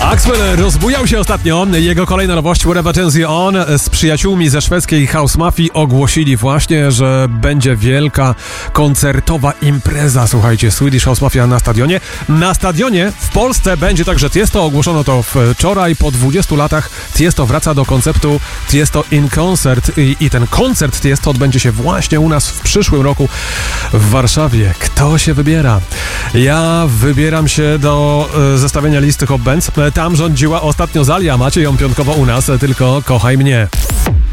Axwell rozbujał się ostatnio. Jego kolejna nowość Whatever Turns You On z przyjaciółmi ze szwedzkiej House Mafii ogłosili właśnie, że będzie wielka koncertowa impreza. Słuchajcie, Swedish House Mafia na stadionie. Na stadionie w Polsce będzie także Tiesto. Ogłoszono to wczoraj. Po 20 latach Tiesto wraca do konceptu Tiesto in Concert i ten koncert Tiesto odbędzie się właśnie u nas w przyszłym roku w Warszawie. Kto się wybiera? Ja wybieram się do zestawienia listy Hot Bands. Tam rządziła ostatnio Zalia, macie ją piątkowo u nas, tylko kochaj mnie.